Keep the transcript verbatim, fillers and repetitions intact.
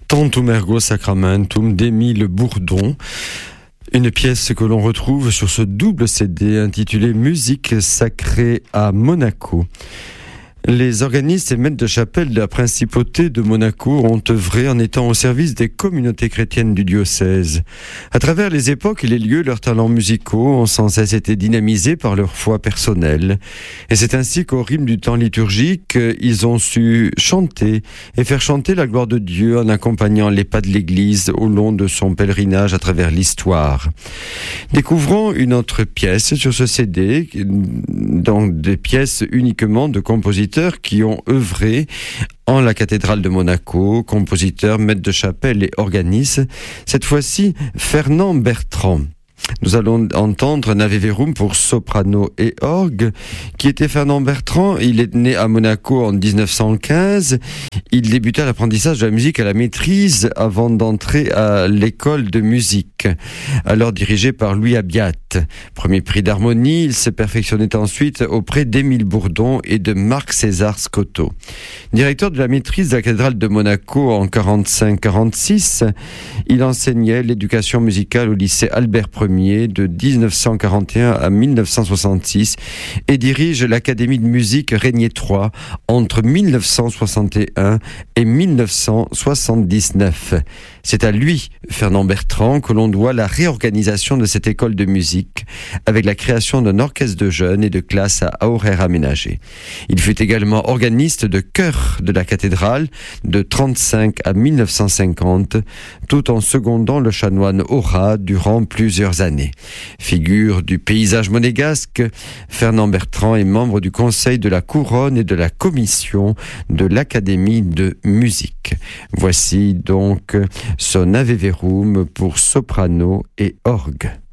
Tantum ergo sacramentum d'Émile Bourdon. Une pièce que l'on retrouve sur ce double C D intitulé Musique sacrée à Monaco. Les organistes et maîtres de chapelle de la principauté de Monaco ont œuvré en étant au service des communautés chrétiennes du diocèse. À travers les époques et les lieux, leurs talents musicaux ont sans cesse été dynamisés par leur foi personnelle. Et c'est ainsi qu'au rythme du temps liturgique, ils ont su chanter et faire chanter la gloire de Dieu en accompagnant les pas de l'Église au long de son pèlerinage à travers l'histoire. Découvrons une autre pièce sur ce C D, donc des pièces uniquement de compositeurs qui ont œuvré en la cathédrale de Monaco, compositeurs, maîtres de chapelle et organistes. Cette fois-ci, Fernand Bertrand. Nous allons entendre Nave Verum pour soprano et orgue. Qui était Fernand Bertrand? Il est né à Monaco en dix-neuf cent quinze. Il débuta l'apprentissage de la musique à la maîtrise avant d'entrer à l'école de musique, alors dirigée par Louis Abiat. Premier prix d'harmonie, il se perfectionnait ensuite auprès d'Émile Bourdon et de Marc César Scotto. Directeur de la maîtrise de la cathédrale de Monaco en quarante-cinq quarante-six, il enseignait l'éducation musicale au lycée Albert Ier de dix-neuf cent quarante et un à mille neuf cent soixante-six et dirige l'Académie de musique Régnier trois entre mille neuf cent soixante et un et mille neuf cent soixante-dix-neuf. C'est à lui, Fernand Bertrand, que l'on doit la réorganisation de cette école de musique avec la création d'un orchestre de jeunes et de classes à horaires aménagés. Il fut également organiste de chœur de la cathédrale de trente-cinq à mille neuf cent cinquante, tout en secondant le chanoine Aura durant plusieurs années. Figure du paysage monégasque, Fernand Bertrand est membre du Conseil de la Couronne et de la Commission de l'Académie de musique. Voici donc son Ave Verum pour soprano et orgue.